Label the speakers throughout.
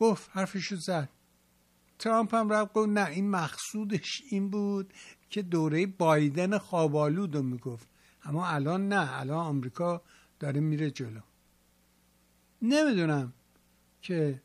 Speaker 1: گفت، حرفشو زد. ترامپ هم رفت گفت نه این مقصودش این بود که دوره بایدن خوابالود رو میگفت، اما الان نه، الان آمریکا داره میره جلو. نمیدونم که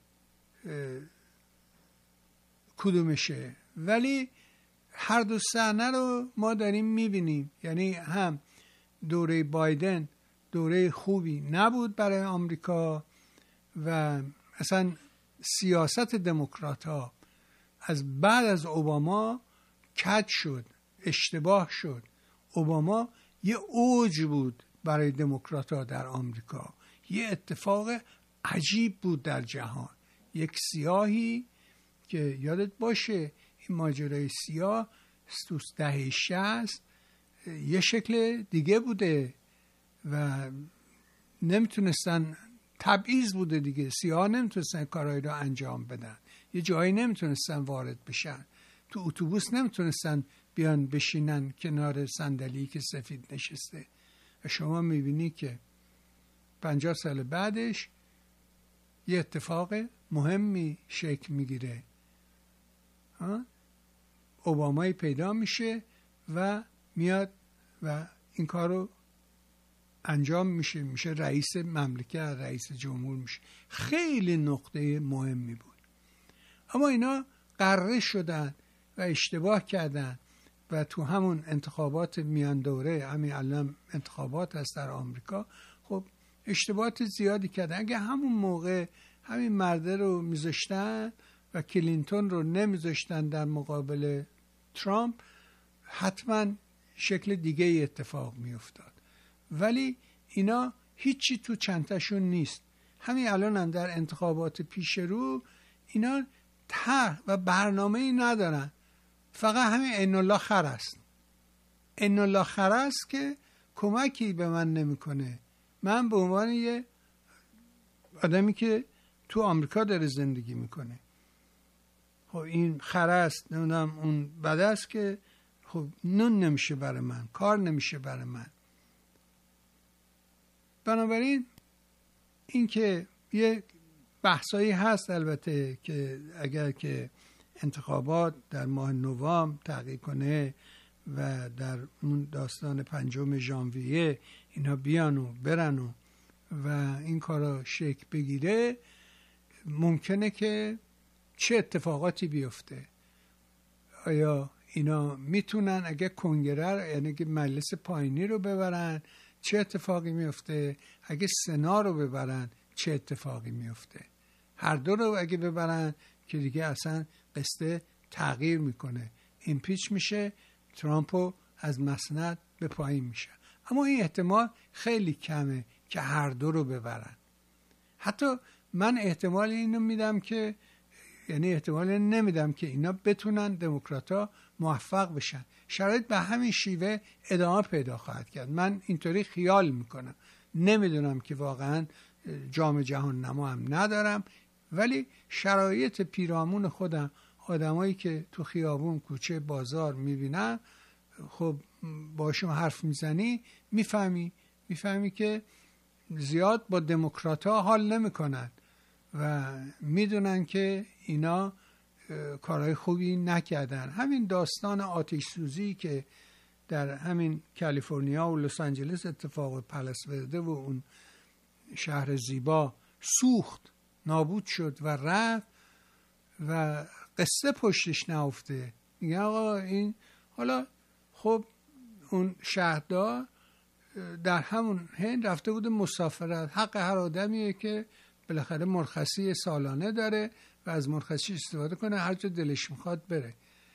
Speaker 1: کدومشه، ولی هر دو صحنه رو ما داریم میبینیم. یعنی هم دوره بایدن دوره خوبی نبود برای آمریکا و اصلا سیاست دموکرات ها از بعد از اوباما کج شد، اشتباه شد. اوباما یه اوج بود برای دموکرات ها در آمریکا، یه اتفاق عجیب بود در جهان. یک سیاهی که یادت باشه این ماجرای سیاه تو دهه 60 یه شکل دیگه بوده و نمیتونستن، تبعیض بوده دیگه، سیاه نمیتونستن کارهایی رو انجام بدن، یه جایی نمیتونستن وارد بشن، تو اتوبوس نمیتونستن بیان بشینن کنار صندلی که سفید نشسته. و شما میبینی که 50 سال بعدش یه اتفاق مهمی شکل میگیره. اوبامایی پیدا میشه و میاد و این کارو انجام میشه رئیس مملکت، رئیس جمهور میشه. خیلی نقطه مهمی بود. اما اینا قره شدن و اشتباه کردن و تو همون انتخابات میان دوره، همین الان انتخابات هست در آمریکا، خب اشتباهات زیادی کردن. اگه همون موقع همین مرده رو میذاشتن و کلینتون رو نمیذاشتن در مقابل ترامپ، حتما شکل دیگه ای اتفاق میافتاد. ولی اینا هیچی تو چنتشون نیست. همین الان هم در انتخابات پیش رو اینا طرح و برنامه ای ندارن، فقط همین عین الله خر است. عین الله خر است که کمکی به من نمیکنه. من به عنوان یه آدمی که تو آمریکا داره زندگی میکنه، خب این خر است، نمیدونم اون بد است که خب نون نمیشه برای من، کار نمیشه برای من. بنابراین این که یه بحثایی هست البته که اگر که انتخابات در ماه نوامبر تحقیق کنه و در اون داستان 5 ژانویه اینا بیان و برن و این کارا شکل بگیره، ممکنه که چه اتفاقاتی بیفته. آیا اینا میتونن اگه کنگره، یعنی که مجلس پایینی رو ببرن، چه اتفاقی میفته؟ اگه سنا رو ببرن چه اتفاقی میفته؟ هر دو رو اگه ببرن که دیگه اصلا قصه تغییر میکنه، ایمپیچ میشه، ترامپو از مسند به پایین میشه. اما این احتمال خیلی کمه که هر دو رو ببرن. حتی من احتمال اینو میدم که، یعنی احتمال نمیدم که اینا بتونن دموکرات‌ها موفق بشن. شرایط به همین شیوه ادامه پیدا خواهد کرد. من اینطوری خیال میکنم. نمیدونم که واقعا جام جهان نما هم ندارم، ولی شرایط پیرامون خودم، آدمایی که تو خیابون، کوچه، بازار میبینم، خب باشون حرف میزنی میفهمی که زیاد با دموکرات‌ها حال نمیکنن و میدونن که اینا کارهای خوبی نکردن. همین داستان آتش سوزی که در همین کالیفرنیا و لس آنجلس اتفاق پالاس ورده و اون شهر زیبا سوخت، نابود شد و رفت و قصه پشتش نافته. میگه آقا این حالا خب اون شهردار در همون هند رفته بود مسافرت. حق هر آدمیه که بالاخره مرخصی سالانه داره و از مرخصی استفاده کنه، هر جا دلش میخواد بره.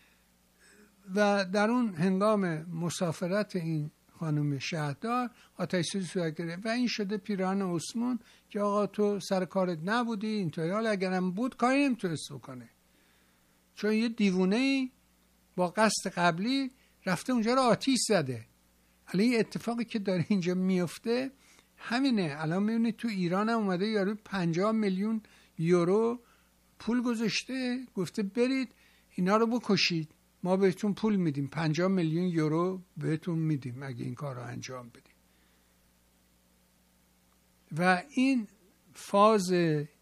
Speaker 1: و در اون هنگام مسافرت این خانم شهردار آتش سوزی صورت گرفت و این شده پیراهن عثمان که آقا تو سر کارت نبودی اینطوری. حالا اگرم بود کاری نمیتونست بکنه، چون یه دیوونه‌ای با قصد قبلی رفته اونجا رو آتیش زده. الان این اتفاقی که داره اینجا میفته همینه. الان میبینید تو ایران هم اومده یارو 50 میلیون یورو پول گذاشته، گفته برید اینا رو بکشید، ما بهتون پول میدیم، 50 میلیون یورو بهتون میدیم اگه این کار رو انجام بدیم. و این فاز